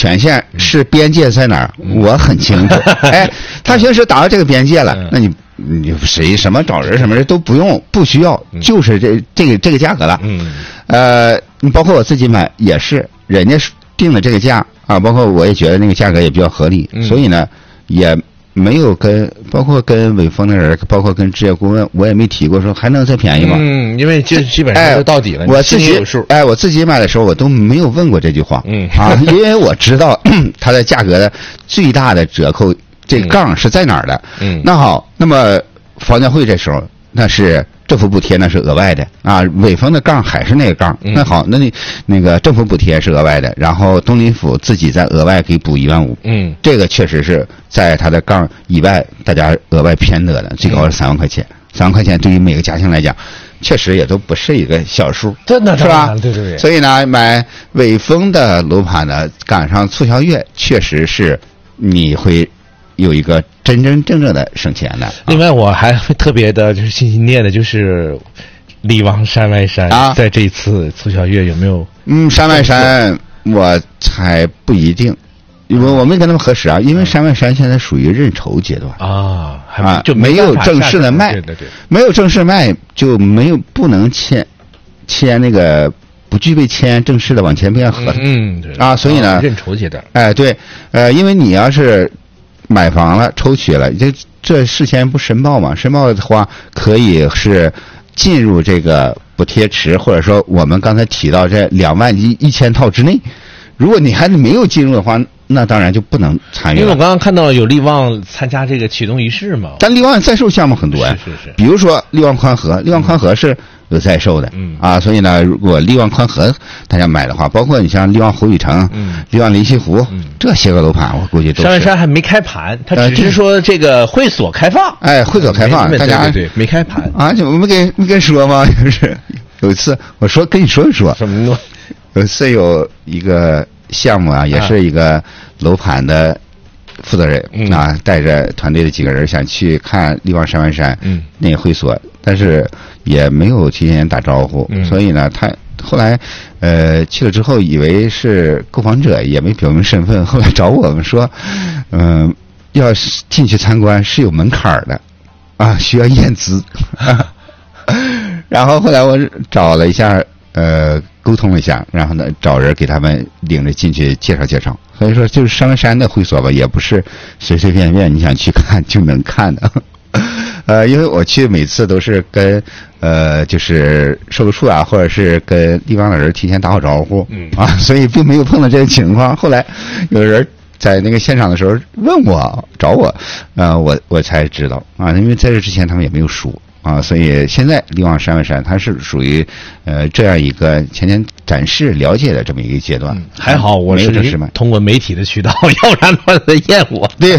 权限是边界在哪儿，我很清楚。哎，他平时达到这个边界了，那你谁什么找人什么人都不需要，就是这个价格了。你包括我自己买也是，人家定的这个价啊，包括我也觉得那个价格也比较合理，所以呢也没有包括跟伟丰的人，包括跟置业顾问，我也没提过说还能再便宜吗？ 因为就基本上就到底了。 我自己有数。我自己买的时候我都没有问过这句话。因为我知道它的价格的最大的折扣这杠是在哪儿的。那好，那么房监会这时候那是政府补贴，那是额外的啊。伟丰的杠还是那个杠。那好，那个政府补贴是额外的，然后东林府自己再额外给补15000。这个确实是在它的杠以外，大家额外偏得的，最高是3万块钱。3万块钱对于每个家庭来讲，确实也都不是一个小数，是吧？ 对。 所以呢，买伟丰的楼盘呢，赶上促销月，确实是你会有一个真正的省钱的。 另外，我还特别的就是心心念的，就是力旺山外山在这次促销月有没有？ 山外山我才不一定。因为我没跟他们核实啊，因为山外山现在属于认筹阶段就没有正式的卖， 对， 没有正式卖就不能签那个不具备签正式的往前变合同。所以呢， 认筹阶段。 对，因为你要是买房了抽取了，这事先不申报嘛？申报的话可以是进入这个补贴池，或者说我们刚才提到这21000套之内。如果你还没有进入的话，那当然就不能参与了。 因为我刚刚看到有力旺参加这个启动仪式嘛。 但力旺在售项目很多呀， 是。 比如说力旺宽和，力旺宽和是有在售的，所以呢，如果力旺宽和大家买的话，包括你像力旺湖雨城、力旺临溪湖这些个楼盘，我估计都是。 山外山还没开盘，它只是说这个会所开放。 会所开放，大家对没开盘啊，就我没跟说吗？就是有一次我跟你说一说什么呢？ 有一次有一个项目啊，也是一个楼盘的负责人带着团队的几个人想去看力旺山外山那个会所，但是也没有提前打招呼，所以呢，他后来去了之后以为是购房者，也没表明身份，后来找我们说，要进去参观是有门槛的需要验资然后后来我找了一下沟通了一下，然后呢找人给他们领着进去介绍。所以说就是山外山的会所吧，也不是随随便便你想去看就能看的。因为我去每次都是跟就是售楼处啊，或者是跟力旺的人提前打好招呼所以并没有碰到这个情况。后来有人在那个现场的时候问我找我我才知道因为在这之前他们也没有说所以现在力旺山外山它是属于这样一个前天展示了解的这么一个阶段。 还好我是通过媒体的渠道，要不然他会厌我。 对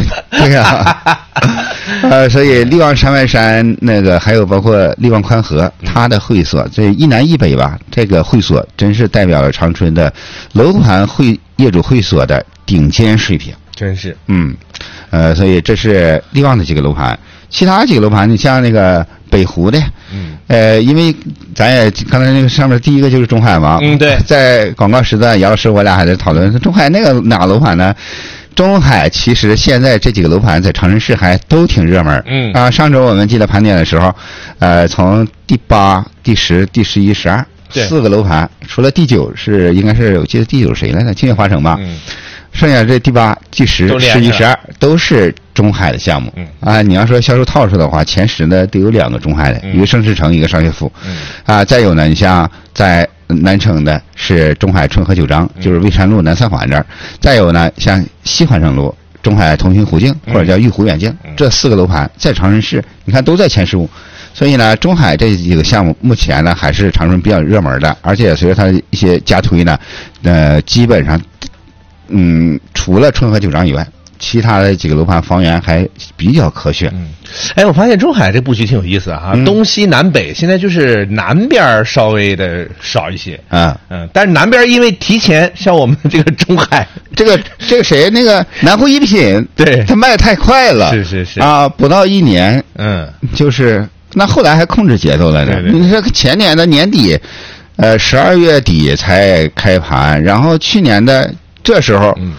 所以力旺山外山那个还有包括力旺宽和，它的会所这一南一北吧，这个会所真是代表了长春的楼盘业主会所的顶尖水平， 真是。 所以这是力旺的几个楼盘。其他几个楼盘，你像那个北湖的，因为咱也刚才那个上面第一个就是中海嘛， 对， 在广告时段，姚老师我俩还在讨论中海那个哪个楼盘呢？中海其实现在这几个楼盘在长春市还都挺热门，上周我们记得盘点的时候，从第8、第10、第11、12 4个楼盘，除了第9是应该是我记得第9谁来着？金月华城吧。剩下这第8、第10、11、12都是中海的项目你要说销售套数的话，前10呢都有2个中海的，一个盛世城，一个商学府再有呢，你像在南城的是中海春和九章，就是蔚山路南三环这儿，再有呢像西环城路中海同心湖境或者叫玉湖远境，这4个楼盘在长春市你看都在前15。所以呢，中海这几个项目目前呢还是长春比较热门的，而且随着它的一些加推呢基本上除了春和九章以外，其他的几个楼盘房源还比较可选。 我发现中海这布局挺有意思东西南北现在就是南边稍微的少一些但是南边因为提前，像我们这个中海这个谁那个南湖一品， 对， 它卖得太快了， 是不到1年就是那后来还控制节奏来着。你说前年的年底12月底才开盘，然后去年的这时候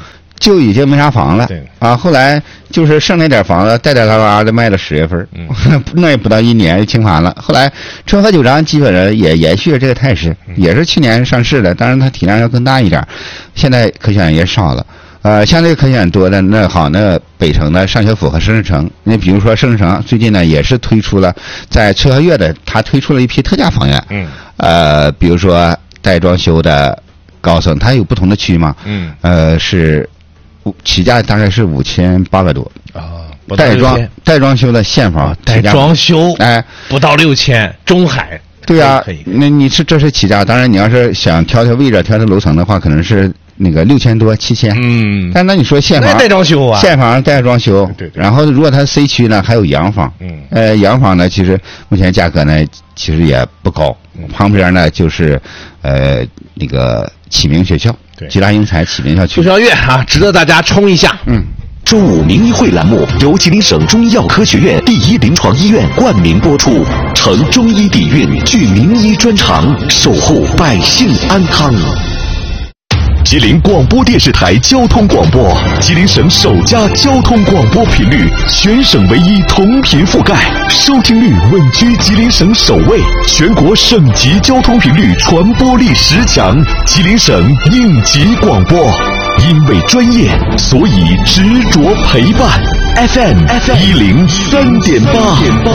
就已经没啥房了。 对啊，后来就是剩那点房子，带拉拉的卖了10月份，那也不到1年就清盘了。后来春和九章基本上也延续了这个态势，也是去年上市的，当然它体量要更大一点，现在可选也少了。相对可选多的那北城的上学府和盛世城，那比如说盛世城最近呢也是推出了在翠和悦的，它推出了一批特价房源，比如说带装修的高层，它有不同的区嘛，是起价大概是5800多啊， 带装修的现房， 带装修不到6000，中海。 对啊，那这是起价，当然你要是想挑位置、挑楼层的话，可能是那个6000多、7000。但那你说现房带装修啊？ 现房带装修，对。然后如果它 C 区呢，还有洋房。洋房呢，其实目前价格呢，其实也不高。旁边呢就是那个启明学校，吉拉英才启明校区。 翠和悦啊，值得大家冲一下。 周五名医会栏目由吉林省中医药科学院第一临床医院冠名播出，承中医底蕴，具名医专长，守护百姓安康。吉林广播电视台交通广播，吉林省首家交通广播频率，全省唯一同频覆盖，收听率稳居吉林省首位，全国省级交通频率传播力10强，吉林省应急广播。因为专业，所以执着陪伴。FM 103.8，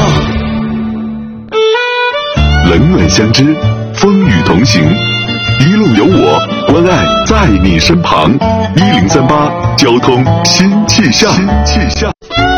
冷暖相知，风雨同行，一路有我，关爱在你身旁。1038交通新气象。